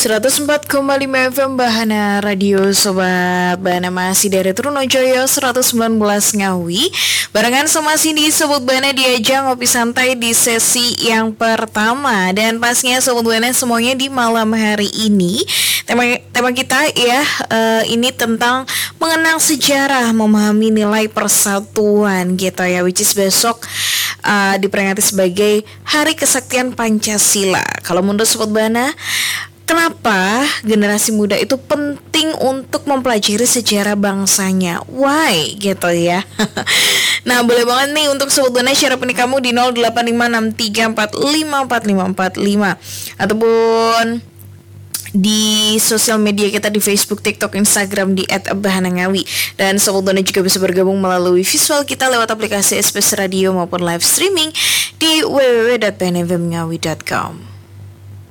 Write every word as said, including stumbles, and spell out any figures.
seratus empat koma lima F M Bahana Radio Sobat Bahana masih dari Trunojoyo seratus sembilan belas Ngawi. Barengan sama Cindy Sobat Bahana di ajang ngopi santai di sesi yang pertama. Dan pasnya Sobat Bahana semuanya di malam hari ini Tema, tema kita ya uh, ini tentang mengenang sejarah, memahami nilai persatuan gitu ya, which is besok uh, diperingati sebagai Hari Kesaktian Pancasila. Kalau menurut Sobat Bahana, kenapa generasi muda itu penting untuk mempelajari sejarah bangsanya? Why gitu ya. Nah, boleh banget nih untuk Sobat Bahana share opini kamu di nol delapan lima enam tiga empat lima empat lima empat lima ataupun di sosial media kita di Facebook, TikTok, Instagram di et bahana ngawi. Dan Sobat Bahana juga bisa bergabung melalui visual kita lewat aplikasi S B S Radio maupun live streaming di w w w dot bahana f m ngawi dot com.